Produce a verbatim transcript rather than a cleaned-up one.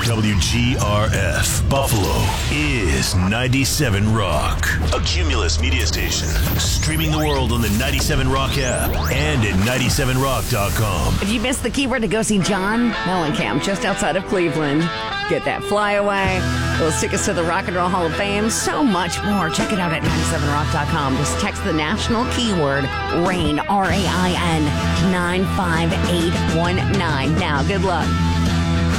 W G R F Buffalo is ninety-seven Rock, a Cumulus media station, streaming the world on the ninety-seven Rock app and at ninety-seven rock dot com. If you missed the keyword to go see John Mellencamp just outside of Cleveland, get that flyaway, those tickets to the Rock and Roll Hall of Fame, so much more. Check it out at ninety-seven rock dot com. Just text the national keyword RAIN, R A I N, to nine five eight one nine. Now, good luck.